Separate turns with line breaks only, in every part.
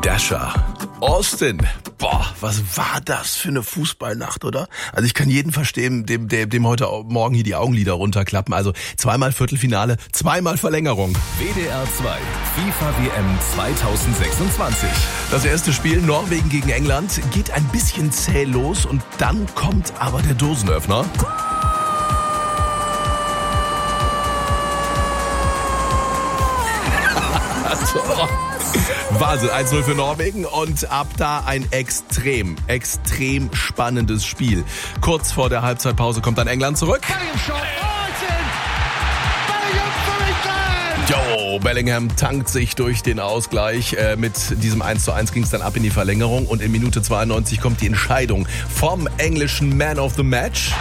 Dasher. Austin. Boah, was war das für eine Fußballnacht, oder? Also ich kann jeden verstehen, dem heute Morgen hier die Augenlider runterklappen. Also zweimal Viertelfinale, zweimal Verlängerung.
WDR 2, FIFA WM 2026.
Das erste Spiel, Norwegen gegen England, geht ein bisschen zäh los und dann kommt aber der Dosenöffner. Wahnsinn, 1-0 für Norwegen und ab da ein extrem spannendes Spiel. Kurz vor der Halbzeitpause kommt dann England zurück. Bellingham tankt sich durch den Ausgleich. Mit diesem 1:1 ging es dann ab in die Verlängerung und in Minute 92 kommt die Entscheidung vom englischen Man of the Match.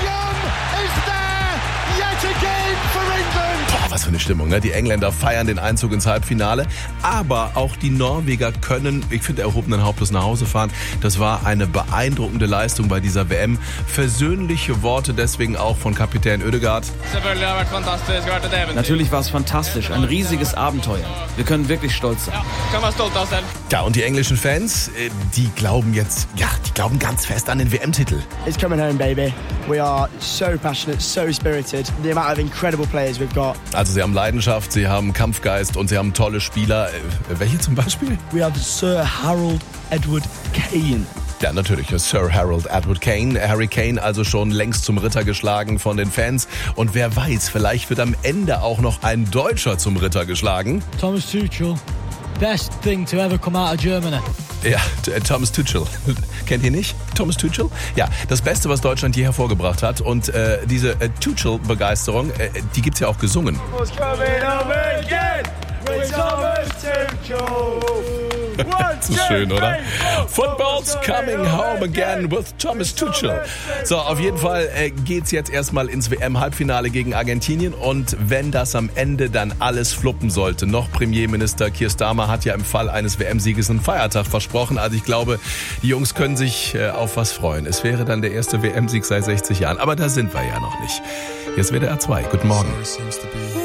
Was für eine Stimmung, ne? Die Engländer feiern den Einzug ins Halbfinale, aber auch die Norweger können, ich finde, erhobenen Hauptes nach Hause fahren. Das war eine beeindruckende Leistung bei dieser WM. Versöhnliche Worte deswegen auch von Kapitän Ødegaard.
Natürlich war es fantastisch, ein riesiges Abenteuer. Wir können wirklich stolz sein.
Ja, und die englischen Fans, die glauben ganz fest an den WM-Titel.
It's coming home, baby. We are so passionate, so spirited. The amount of incredible players we've got.
Also sie haben Leidenschaft, sie haben Kampfgeist und sie haben tolle Spieler. Welche zum Beispiel?
We have Sir Harold Edward Kane.
Ja, natürlich, Sir Harold Edward Kane. Harry Kane also schon längst zum Ritter geschlagen von den Fans. Und wer weiß, vielleicht wird am Ende auch noch ein Deutscher zum Ritter geschlagen.
Thomas Tuchel. Best thing to ever come out of Germany.
Ja, Thomas Tuchel. Kennt ihr nicht? Thomas Tuchel? Ja, das Beste, was Deutschland je hervorgebracht hat. Und diese Tuchel-Begeisterung, die gibt's ja auch gesungen. Das ist schön, oder? Football's coming home again with Thomas Tuchel. So, auf jeden Fall geht's jetzt erstmal ins WM-Halbfinale gegen Argentinien. Und wenn das am Ende dann alles fluppen sollte, noch Premierminister Keir Starmer hat ja im Fall eines WM-Sieges einen Feiertag versprochen. Also ich glaube, die Jungs können sich auf was freuen. Es wäre dann der erste WM-Sieg seit 60 Jahren. Aber da sind wir ja noch nicht. Jetzt WDR 2. Guten Morgen.